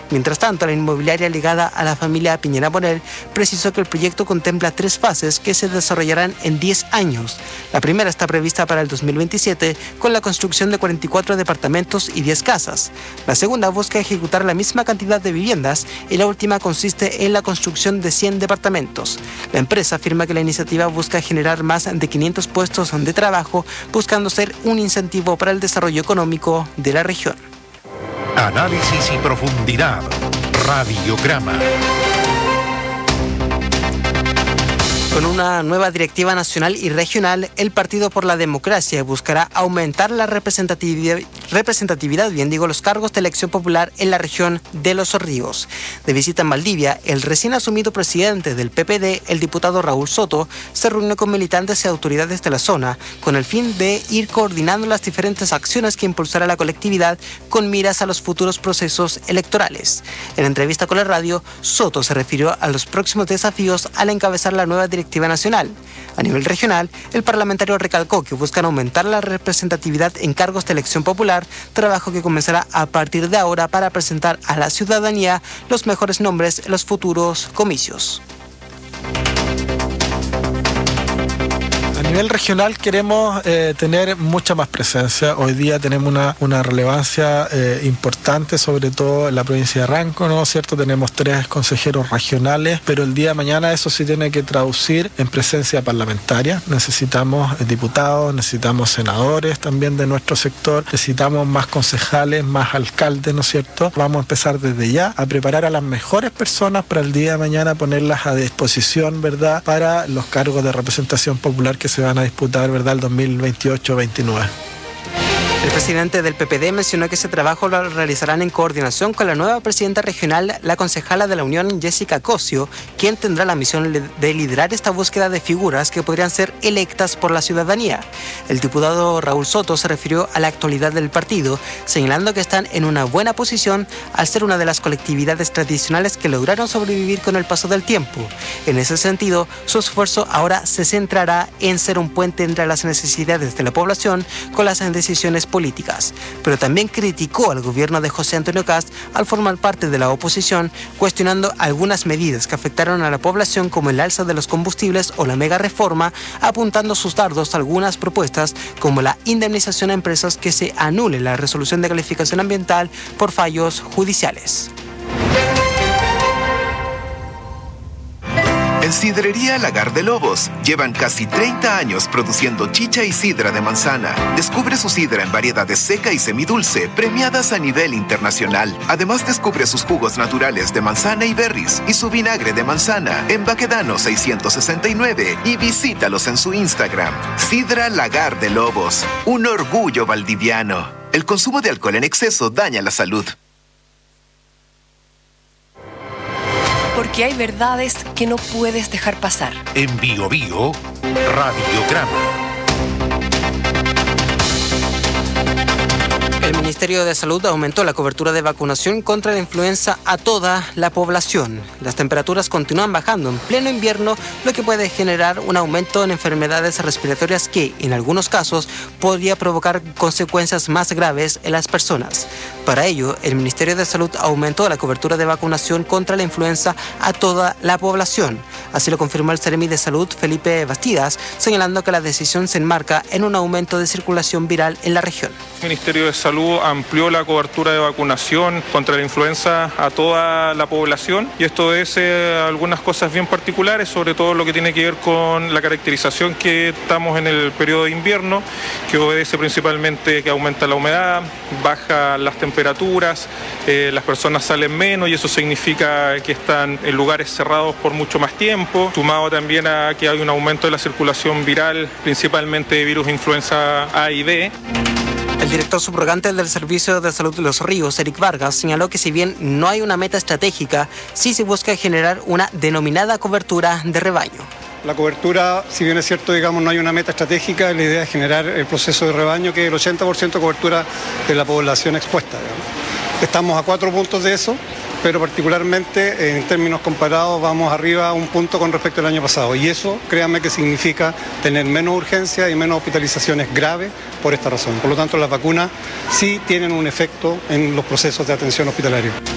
Mientras tanto, la inmobiliaria ligada a la familia Piñera Morel precisó que el proyecto contempla 3 fases que se desarrollarán en 10 años. La primera está prevista para el 2027 con la construcción de 44 departamentos y 10 casas. La segunda busca ejecutar la misma cantidad de viviendas y la última consiste en la construcción de 100 departamentos. La empresa afirma que la iniciativa busca generar más de 500 puestos de trabajo, buscando ser un incentivo para el desarrollo económico de la región. Análisis y profundidad. Radiograma. Con una nueva directiva nacional y regional, el Partido por la Democracia buscará aumentar la representatividad, los cargos de elección popular en la región de Los Ríos. De visita en Valdivia, el recién asumido presidente del PPD, el diputado Raúl Soto, se reunió con militantes y autoridades de la zona con el fin de ir coordinando las diferentes acciones que impulsará la colectividad con miras a los futuros procesos electorales. En entrevista con la radio, Soto se refirió a los próximos desafíos al encabezar la nueva directiva nacional. A nivel regional, el parlamentario recalcó que buscan aumentar la representatividad en cargos de elección popular, trabajo que comenzará a partir de ahora para presentar a la ciudadanía los mejores nombres en los futuros comicios. A nivel regional queremos tener mucha más presencia. Hoy día tenemos una relevancia importante, sobre todo en la provincia de Ranco, ¿no es cierto? Tenemos 3 consejeros regionales, pero el día de mañana eso se tiene que traducir en presencia parlamentaria. Necesitamos diputados, necesitamos senadores también de nuestro sector, necesitamos más concejales, más alcaldes, ¿no es cierto? Vamos a empezar desde ya a preparar a las mejores personas para el día de mañana ponerlas a disposición, ¿verdad?, para los cargos de representación popular que se van a disputar, ¿verdad?, el 2028-29. El presidente del PPD mencionó que ese trabajo lo realizarán en coordinación con la nueva presidenta regional, la concejala de la Unión, Jessica Cosio, quien tendrá la misión de liderar esta búsqueda de figuras que podrían ser electas por la ciudadanía. El diputado Raúl Soto se refirió a la actualidad del partido, señalando que están en una buena posición al ser una de las colectividades tradicionales que lograron sobrevivir con el paso del tiempo. En ese sentido, su esfuerzo ahora se centrará en ser un puente entre las necesidades de la población con las decisiones políticas, pero también criticó al gobierno de José Antonio Kast al formar parte de la oposición, cuestionando algunas medidas que afectaron a la población como el alza de los combustibles o la mega reforma, apuntando sus dardos a algunas propuestas como la indemnización a empresas que se anule la resolución de calificación ambiental por fallos judiciales. En Sidrería Lagar de Lobos llevan casi 30 años produciendo chicha y sidra de manzana. Descubre su sidra en variedades seca y semidulce, premiadas a nivel internacional. Además, descubre sus jugos naturales de manzana y berries y su vinagre de manzana en Baquedano 669 y visítalos en su Instagram. Sidra Lagar de Lobos, un orgullo valdiviano. El consumo de alcohol en exceso daña la salud. Porque hay verdades que no puedes dejar pasar. En Bio Bio, Radiograma. El Ministerio de Salud aumentó la cobertura de vacunación contra la influenza a toda la población. Las temperaturas continúan bajando en pleno invierno, lo que puede generar un aumento en enfermedades respiratorias que, en algunos casos, podría provocar consecuencias más graves en las personas. Para ello, el Ministerio de Salud aumentó la cobertura de vacunación contra la influenza a toda la población. Así lo confirmó el Seremi de Salud, Felipe Bastidas, señalando que la decisión se enmarca en un aumento de circulación viral en la región. El Ministerio de Salud amplió la cobertura de vacunación contra la influenza a toda la población y esto obedece a algunas cosas bien particulares, sobre todo lo que tiene que ver con la caracterización que estamos en el periodo de invierno, que obedece principalmente que aumenta la humedad, baja las temperaturas, las personas salen menos y eso significa que están en lugares cerrados por mucho más tiempo, sumado también a que hay un aumento de la circulación viral, principalmente de virus influenza A y B. El director subrogante del Servicio de Salud de Los Ríos, Eric Vargas, señaló que si bien no hay una meta estratégica, sí se busca generar una denominada cobertura de rebaño. La cobertura, si bien es cierto, digamos, no hay una meta estratégica, la idea es generar el proceso de rebaño, que es el 80% de cobertura de la población expuesta, digamos. Estamos a 4 puntos de eso, pero particularmente en términos comparados vamos arriba a un punto con respecto al año pasado. Y eso, créanme, que significa tener menos urgencia y menos hospitalizaciones graves por esta razón. Por lo tanto, las vacunas sí tienen un efecto en los procesos de atención hospitalaria.